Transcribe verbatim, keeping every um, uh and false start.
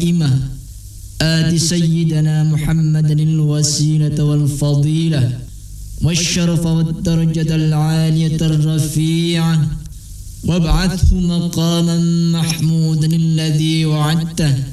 الدائمة آت سيدنا محمد الوسيلة والفضيلة والشرف والدرجة العالية الرفيعة وابعثه مقاما محمودا الذي وعدته